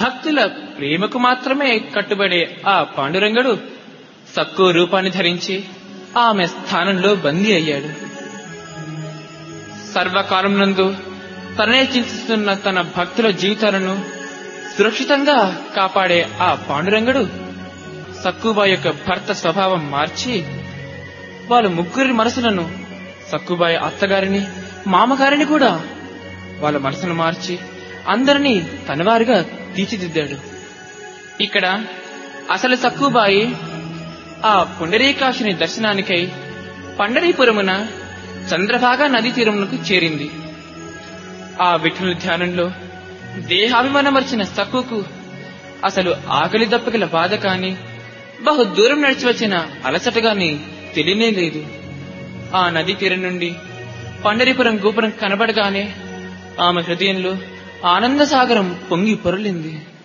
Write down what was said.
భక్తుల ప్రేమకు మాత్రమే కట్టుబడే ఆ పాండురంగడు సక్కు రూపాన్ని ధరించి ఆమె స్థానంలో బందీ అయ్యాడు. సర్వకాలం నందు తననే చింతిస్తున్న తన భక్తుల జీవితాలను సురక్షితంగా కాపాడే ఆ పాండురంగడు సక్కుబాయి యొక్క భర్త స్వభావం మార్చి వాళ్ళ ముగ్గురి మనసులను, సక్కుబాయి అత్తగారిని, మామగారిని కూడా వాళ్ళ మనసును మార్చి అందరినీ తనవారిగా తీర్చిదిద్దాడు. ఇక్కడ అసలు సక్కుబాయి ఆ పుండరీకాశుని దర్శనానికై పండరీపురమున చంద్రభాగా నదీ తీరమునకు చేరింది. ఆ విఠుని ధ్యానంలో దేహాభిమానమర్చిన సక్కుకు అసలు ఆకలి దప్పగల బాధ కాని, బహు దూరం నడిచి వచ్చిన అలసట గాని తెలియనే లేదు. ఆ నదీ తీరం నుండి పండరీపురం గోపురం కనబడగానే ఆమె హృదయంలో ఆనంద సాగరం పొంగి పొరలింది.